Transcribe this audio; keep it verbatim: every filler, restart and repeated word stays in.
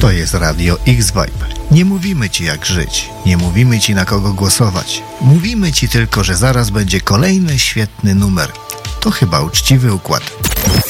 To jest Radio X-Vibe. Nie mówimy Ci jak żyć, nie mówimy Ci na kogo głosować. Mówimy Ci tylko, że zaraz będzie kolejny świetny numer. To chyba uczciwy układ.